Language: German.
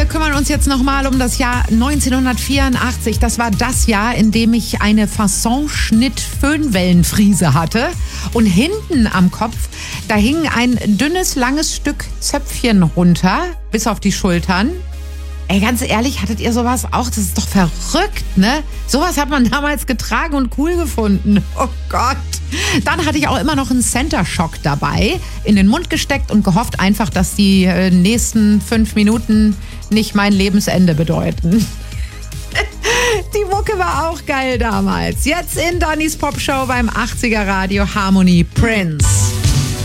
wir kümmern uns jetzt nochmal um das Jahr 1984. Das war das Jahr, in dem ich eine Fasson-Schnitt-Föhnwellenfriese hatte. Und hinten am Kopf, da hing ein dünnes, langes Stück Zöpfchen runter, bis auf die Schultern. Ey, ganz ehrlich, hattet ihr sowas auch? Das ist doch verrückt, ne? Sowas hat man damals getragen und cool gefunden. Oh Gott. Dann hatte ich auch immer noch einen Center Shock dabei, in den Mund gesteckt und gehofft einfach, dass die nächsten 5 Minuten nicht mein Lebensende bedeuten. Die Mucke war auch geil damals. Jetzt in Dannys Popshow beim 80er Radio Harmony Prince.